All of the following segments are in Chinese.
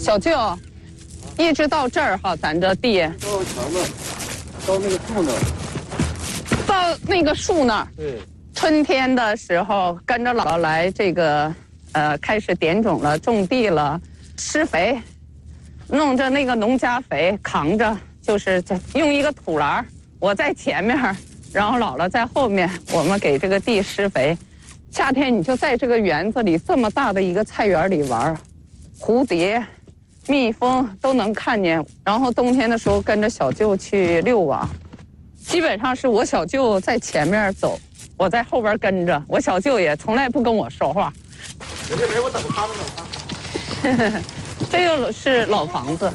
小舅，一直到这儿哈，咱这地到墙那儿，到那个树那儿。 到那个树那儿。 对。 春天的时候，跟着姥姥来这个，开始点种了，种地了，施肥，弄着那个农家肥，扛着，就是用一个土篮，我在前面，然后姥姥在后面，我们给这个地施肥。夏天你就在这个园子里这么大的一个菜园里玩，蝴蝶、蜜蜂都能看见。然后冬天的时候跟着小舅去遛网，基本上是我小舅在前面走，我在后边跟着。我小舅也从来不跟我说话。 没我等他们。 这个是老房子。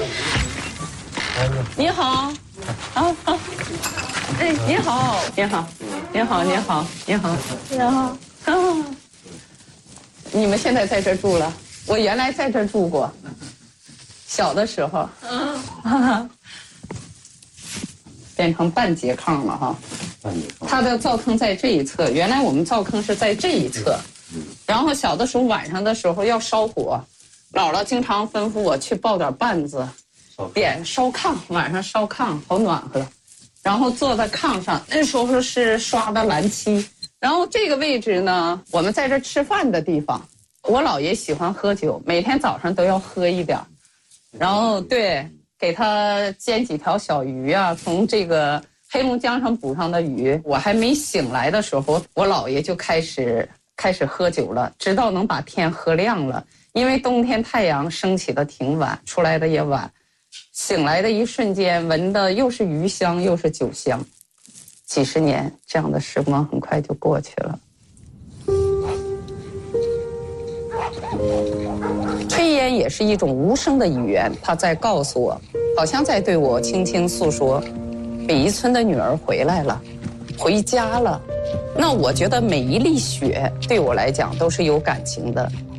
你好，啊，哎，你好，你好，你好，你好，你好，你好。啊，你们现在在这住了？我原来在这住过，小的时候。变成半截炕了哈。半截炕。它的灶坑在这一侧，原来我们灶坑是在这一侧。然后小的时候晚上的时候要烧火，姥姥经常吩咐我去抱点绊子，点烧炕，晚上烧炕好暖和。然后坐在炕上，那时候是刷的蓝漆。然后这个位置呢，我们在这吃饭的地方。我姥爷喜欢喝酒，每天早上都要喝一点，然后对，给他煎几条小鱼啊，从这个黑龙江上捕上的鱼。我还没醒来的时候，我姥爷就开始喝酒了，直到能把天喝亮了。因为冬天太阳升起的挺晚，出来的也晚，醒来的一瞬间闻的又是鱼香又是酒香。几十年这样的时光很快就过去了。炊烟也是一种无声的语言，它在告诉我，好像在对我轻轻诉说，北一村的女儿回来了，回家了。那我觉得每一粒雪对我来讲都是有感情的。